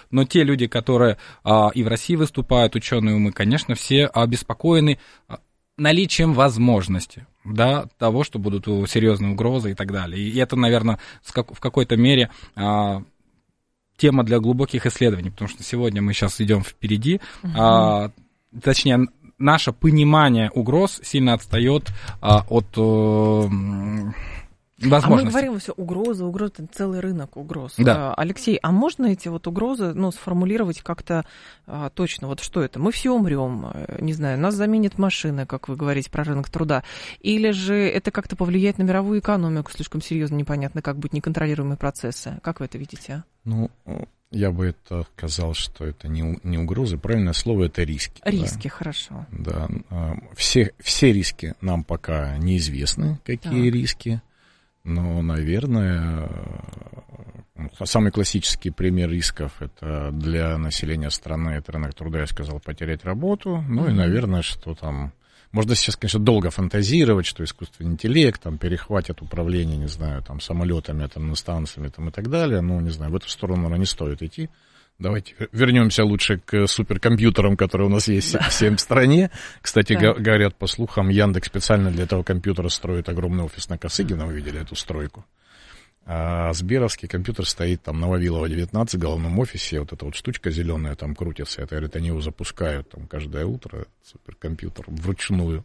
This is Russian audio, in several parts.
Но те люди, которые и в России выступают, ученые умы, конечно, все обеспокоены наличием возможности, да, того, что будут серьезные угрозы и так далее. И это, наверное, в какой-то мере тема для глубоких исследований, потому что сегодня мы сейчас идем впереди, точнее, наше понимание угроз сильно отстает от возможности. А мы говорим все угрозы, это целый рынок угроз. Да. Алексей, а можно эти вот угрозы, сформулировать как-то точно? Вот что это? Мы все умрем, не знаю, нас заменит машина, как вы говорите про рынок труда, или же это как-то повлияет на мировую экономику слишком серьезно, непонятно, как быть неконтролируемые процессы? Как вы это видите? Я бы это сказал, что это не угрозы, правильное слово — это риски. Риски, да? Хорошо. Да, все риски нам пока неизвестны, какие риски. Но, наверное, самый классический пример рисков — это для населения страны, это рынок труда, я сказал, потерять работу. Ну и, наверное, что там... Можно сейчас, конечно, долго фантазировать, что искусственный интеллект там перехватит управление, не знаю, там, самолетами, атомными станциями там, и так далее. Ну, не знаю, в эту сторону, наверное, не стоит идти. Давайте вернемся лучше к суперкомпьютерам, которые у нас есть всем в стране. Кстати, говорят, по слухам, Яндекс специально для этого компьютера строит огромный офис на Косыгина, вы видели эту стройку. А Сберовский компьютер стоит там на Вавилова 19 в головном офисе, вот эта вот штучка зеленая там крутится, это, говорит, они его запускают там каждое утро, суперкомпьютер, вручную.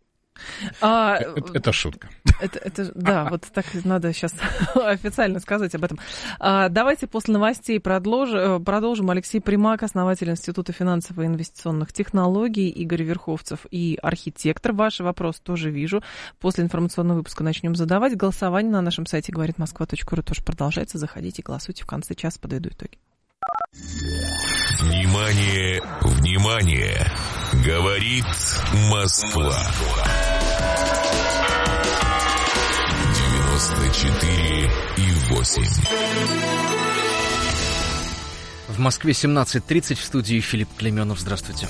Это шутка. Да, вот так надо сейчас официально сказать об этом. Давайте после новостей продолжим. Алексей Примак, основатель Института финансовых и инвестиционных технологий, Игорь Верховцев и архитектор. Ваши вопросы тоже вижу. После информационного выпуска начнем задавать. Голосование на нашем сайте говоритmoskva.ру тоже продолжается. Заходите, голосуйте. В конце часа подведу итоги. Внимание, внимание! Говорит Москва. 94,8. В Москве 17:30, в студии Филипп Клеменов. Здравствуйте.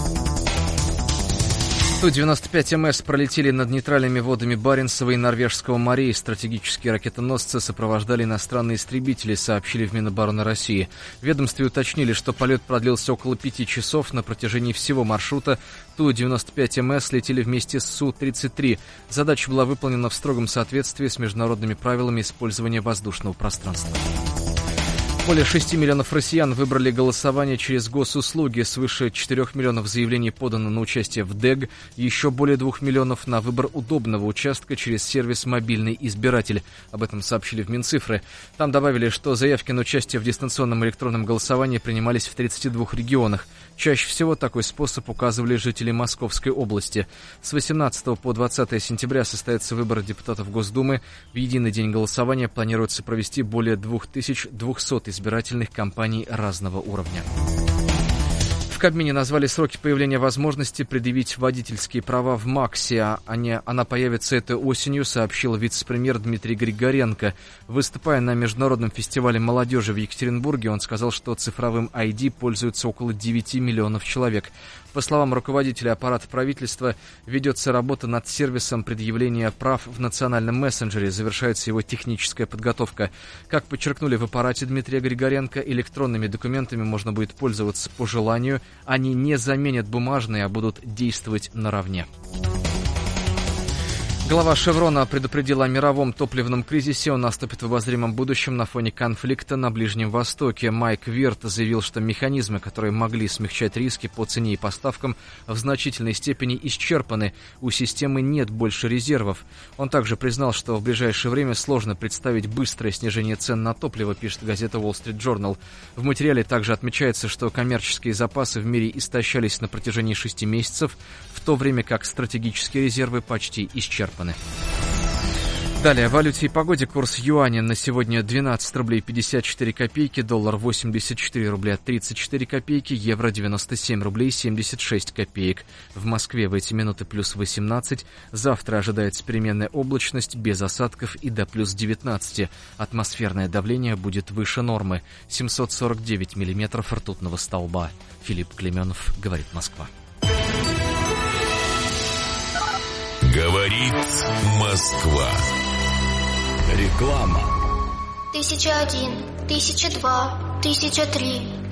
Ту-95 МС пролетели над нейтральными водами Баренцева и Норвежского морей. Стратегические ракетоносцы сопровождали иностранные истребители, сообщили в Минобороны России. В ведомстве уточнили, что полет продлился около 5 часов. На протяжении всего маршрута Ту-95 МС летели вместе с Су-33. Задача была выполнена в строгом соответствии с международными правилами использования воздушного пространства. Более 6 миллионов россиян выбрали голосование через госуслуги. Свыше 4 миллионов заявлений подано на участие в ДЭГ. Еще более 2 миллионов на выбор удобного участка через сервис «Мобильный избиратель». Об этом сообщили в Минцифры. Там добавили, что заявки на участие в дистанционном электронном голосовании принимались в 32 регионах. Чаще всего такой способ указывали жители Московской области. С 18 по 20 сентября состоятся выборы депутатов Госдумы. В единый день голосования планируется провести более 2200 избирательных кампаний разного уровня. В Кабмине назвали сроки появления возможности предъявить водительские права в МАКСе. Она появится этой осенью, сообщил вице-премьер Дмитрий Григоренко. Выступая на международном фестивале молодежи в Екатеринбурге, он сказал, что цифровым ID пользуются около 9 миллионов человек. По словам руководителя аппарата правительства, ведется работа над сервисом предъявления прав в национальном мессенджере, завершается его техническая подготовка. Как подчеркнули в аппарате Дмитрия Григоренко, электронными документами можно будет пользоваться по желанию. Они не заменят бумажные, а будут действовать наравне. Глава «Шеврона» предупредила о мировом топливном кризисе. Он наступит в обозримом будущем на фоне конфликта на Ближнем Востоке. Майк Вирт заявил, что механизмы, которые могли смягчать риски по цене и поставкам, в значительной степени исчерпаны. У системы нет больше резервов. Он также признал, что в ближайшее время сложно представить быстрое снижение цен на топливо, пишет газета Wall Street Journal. В материале также отмечается, что коммерческие запасы в мире истощались на протяжении 6 месяцев, в то время как стратегические резервы почти исчерпаны. Далее, о валюте и погоде. Курс юаня на сегодня 12 рублей 54 копейки, доллар 84 рубля 34 копейки, евро 97 рублей 76 копеек. В Москве в эти минуты плюс 18. Завтра ожидается переменная облачность, без осадков и до плюс 19. Атмосферное давление будет выше нормы. 749 миллиметров ртутного столба. Филипп Клеменов, говорит Москва. Говорит Москва. Реклама. 1001, 1002, 1003.